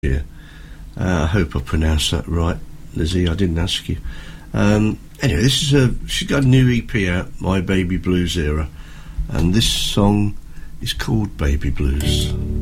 year. I hope I pronounced that right, Lizzie. I didn't ask you. Anyway, she's got a new EP out, My Baby Blues Era, and this song is called Baby Blues.